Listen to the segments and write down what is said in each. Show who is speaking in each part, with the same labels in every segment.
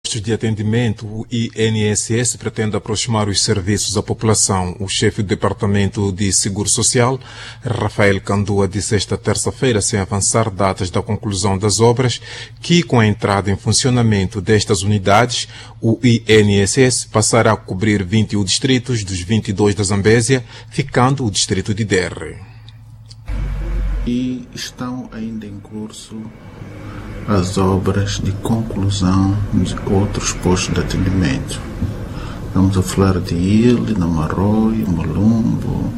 Speaker 1: postos de atendimento, o INSS pretende aproximar os serviços à população. O chefe do Departamento de Seguro Social, Rafael Candua, disse esta terça-feira, sem avançar datas da conclusão das obras, que com a entrada em funcionamento destas unidades, o INSS passará a cobrir 21 distritos dos 22 da Zambésia, ficando o distrito de Derre.
Speaker 2: E estão ainda em curso as obras de conclusão de outros postos de atendimento. Estamos a falar de Ilhe, Namaroi, Mulumbo,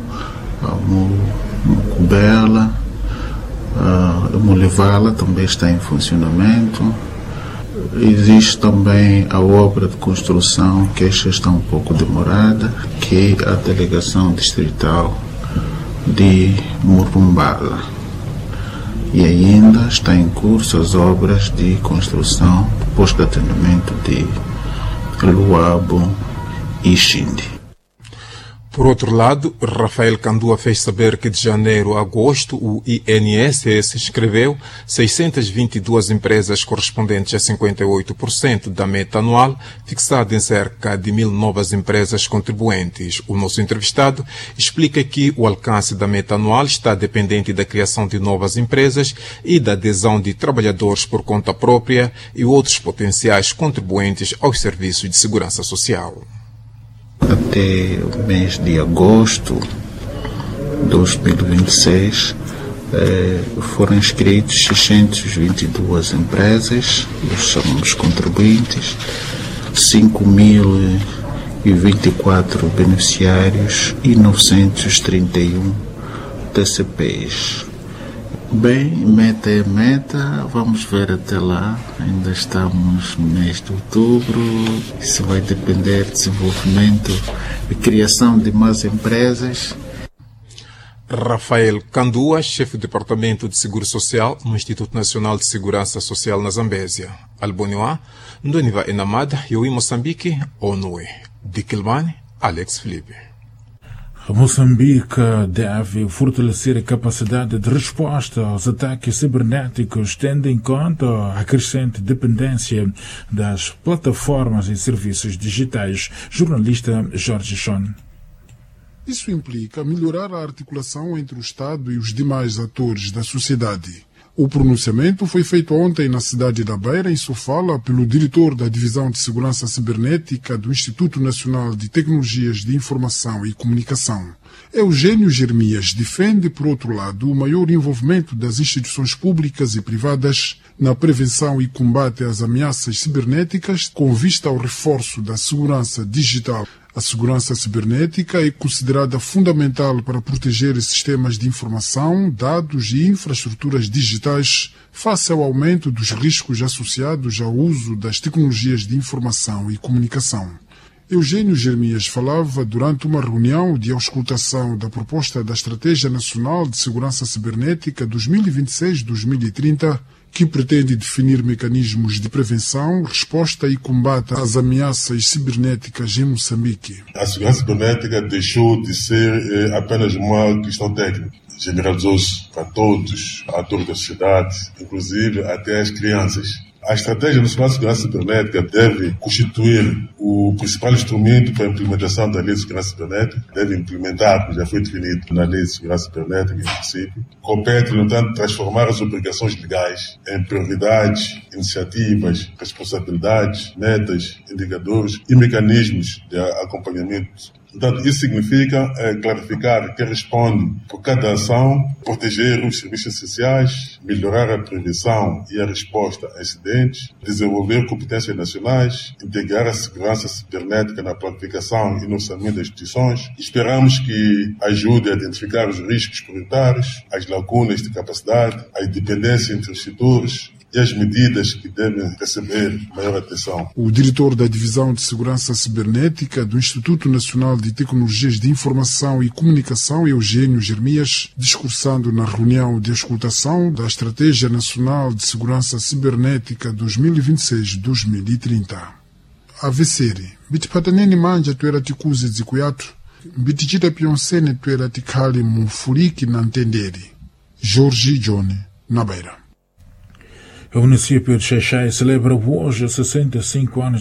Speaker 2: Mucubela, Mulevala também está em funcionamento. Existe também a obra de construção, que esta está um pouco demorada, que é a delegação distrital de Murumbala. E ainda está em curso as obras de construção do posto de atendimento de Luabo e Xindi.
Speaker 1: Por outro lado, Rafael Candua fez saber que de janeiro a agosto o INSS inscreveu 622 empresas correspondentes a 58% da meta anual, fixada em cerca de 1.000 novas empresas contribuintes. O nosso entrevistado explica que o alcance da meta anual está dependente da criação de novas empresas e da adesão de trabalhadores por conta própria e outros potenciais contribuintes aos serviços de segurança social.
Speaker 2: Até o mês de agosto de 2026 foram inscritos 622 empresas, nós chamamos contribuintes, 5.024 beneficiários e 931 TCPs. Bem, meta é meta, vamos ver até lá, ainda estamos no mês de outubro, isso vai depender do desenvolvimento e criação de mais empresas.
Speaker 1: Rafael Candua, chefe do Departamento de Seguro Social no Instituto Nacional de Segurança Social na Zambésia. Alboniwa, Ndoniva Enamada, Yoi Moçambique, Onue. De Quilmane, Alex Felipe.
Speaker 3: Moçambique deve fortalecer a capacidade de resposta aos ataques cibernéticos, tendo em conta a crescente dependência das plataformas e serviços digitais. Jornalista Jorge Chon.
Speaker 4: Isso implica melhorar a articulação entre o Estado e os demais atores da sociedade. O pronunciamento foi feito ontem na cidade da Beira, em Sofala, pelo diretor da Divisão de Segurança Cibernética do Instituto Nacional de Tecnologias de Informação e Comunicação. Eugênio Jeremias defende, por outro lado, o maior envolvimento das instituições públicas e privadas na prevenção e combate às ameaças cibernéticas, com vista ao reforço da segurança digital. A segurança cibernética é considerada fundamental para proteger sistemas de informação, dados e infraestruturas digitais face ao aumento dos riscos associados ao uso das tecnologias de informação e comunicação. Eugênio Jeremias falava durante uma reunião de auscultação da proposta da Estratégia Nacional de Segurança Cibernética 2026-2030, que pretende definir mecanismos de prevenção, resposta e combate às ameaças cibernéticas em Moçambique.
Speaker 5: A segurança cibernética deixou de ser apenas uma questão técnica. Generalizou-se para todos, atores da sociedade, inclusive até as crianças. A Estratégia Nacional de Segurança Cibernética deve constituir o principal instrumento para a implementação da Lei de Segurança Cibernética, deve implementar, como já foi definido na Lei de Segurança Cibernética, em princípio. Compete, no entanto, transformar as obrigações legais em prioridades, iniciativas, responsabilidades, metas, indicadores e mecanismos de acompanhamento. Portanto, isso significa clarificar quem responde por cada ação, proteger os serviços essenciais, melhorar a prevenção e a resposta a incidentes, desenvolver competências nacionais, integrar a segurança cibernética na planificação e no orçamento das instituições. Esperamos que ajude a identificar os riscos prioritários, as lacunas de capacidade, a independência entre os setores e as medidas que devem receber maior atenção.
Speaker 4: O diretor da Divisão de Segurança Cibernética do Instituto Nacional de Tecnologias de Informação e Comunicação, Eugênio Jeremias, discursando na reunião de auscultação da Estratégia Nacional de Segurança Cibernética 2026-2030. Aveseri, bitipataneni manja tuera tikuzi zikuyatu, bitichita pionsene tuera tikali mufuriki na ntenderi. Jorge John, na Beira.
Speaker 3: O município de Xai-Xai celebra hoje 65 anos